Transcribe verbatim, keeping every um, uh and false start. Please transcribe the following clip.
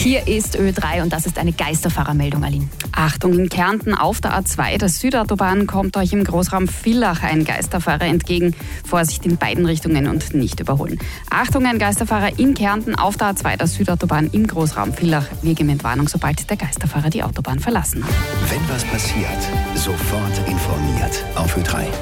Hier ist Ö drei und das ist eine Geisterfahrermeldung, Aline. Achtung, in Kärnten auf der A zwei, der Südautobahn, kommt euch im Großraum Villach ein Geisterfahrer entgegen. Vorsicht in beiden Richtungen und nicht überholen. Achtung, ein Geisterfahrer in Kärnten auf der A zwei, der Südautobahn im Großraum Villach. Wir geben Entwarnung, sobald der Geisterfahrer die Autobahn verlassen hat. Wenn was passiert, sofort informiert auf Ö drei.